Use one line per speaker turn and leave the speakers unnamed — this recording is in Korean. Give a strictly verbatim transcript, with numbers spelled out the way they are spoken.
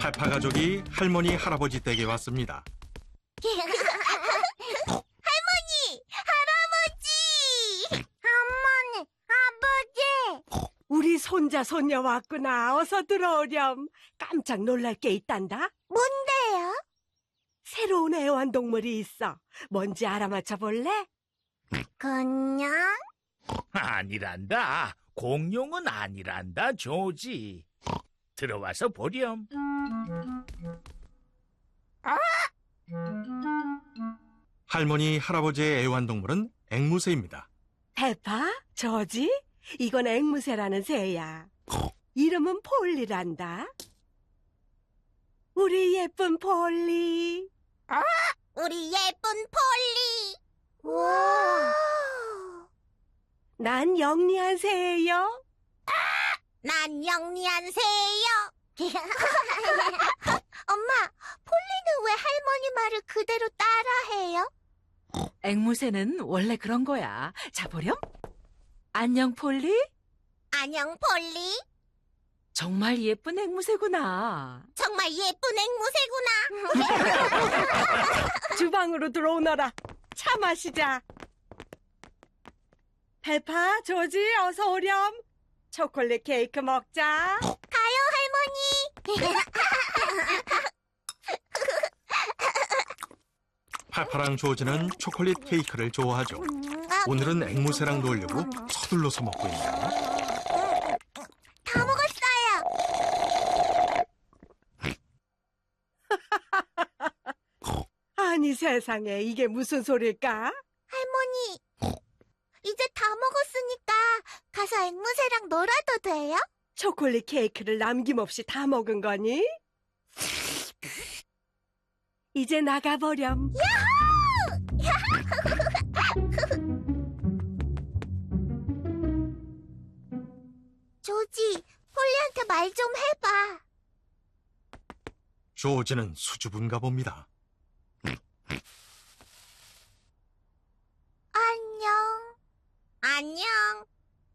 페파 가족이 할머니, 할아버지 댁에 왔습니다.
할머니! 할아버지! 어머니! 아버지!
우리 손자, 손녀 왔구나. 어서 들어오렴. 깜짝 놀랄 게 있단다.
뭔데요?
새로운 애완동물이 있어. 뭔지 알아맞혀 볼래?
건녕?
아니란다. 공룡은 아니란다, 조지. 들어와서 보렴.
할머니, 할아버지의 애완동물은 앵무새입니다.
페파, 저지, 이건 앵무새라는 새야. 이름은 폴리란다. 우리 예쁜 폴리.
우리 예쁜 폴리! 우와!
난 영리한 새예요.
난 영리한 새예요. 엄마, 폴리는 왜 할머니 말을 그대로 따라해요?
앵무새는 원래 그런 거야. 자, 보렴. 안녕, 폴리.
안녕, 폴리.
정말 예쁜 앵무새구나.
정말 예쁜 앵무새구나.
주방으로 들어오너라. 차 마시자. 페파, 조지, 어서 오렴. 초콜릿 케이크 먹자.
가요, 할머니.
페파랑 조지는 초콜릿 케이크를 좋아하죠. 오늘은 앵무새랑 놀려고 서둘러서 먹고 있네요.
다 먹었어요.
아니 세상에, 이게 무슨 소릴까?
할머니, 이제 다 먹었으니까 가서 앵무새랑 놀아도 돼요?
초콜릿 케이크를 남김없이 다 먹은 거니? 이제 나가버렴.
조지, 폴리한테 말 좀 해봐.
조지는 수줍은가 봅니다.
안녕. 안녕.